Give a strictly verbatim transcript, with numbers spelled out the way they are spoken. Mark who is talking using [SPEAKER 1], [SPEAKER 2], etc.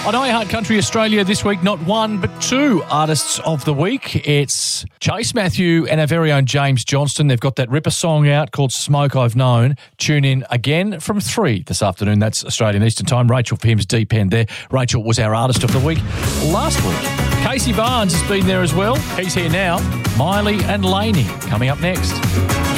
[SPEAKER 1] On iHeart Country Australia this week, not one but two artists of the week. It's Chase Matthew and our very own James Johnston. They've got that ripper song out called Smoke I've Known. Tune in again from three this afternoon. That's Australian Eastern Time. Rachel Pim's Deep End there. Rachel was our artist of the week last week. Casey Barnes has been there as well. He's here now. Miley and Laney coming up next.